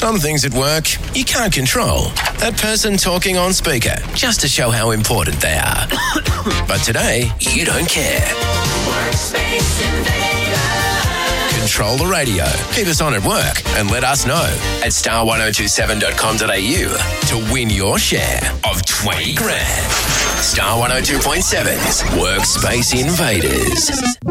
Some things at work you can't control. That person talking on speaker just to show how important they are. But today, you don't care. Workspace Invader. Control the radio. Keep us on at work and let us know at star1027.com.au to win your share of 20 grand. Star 102.7's Workspace Invaders.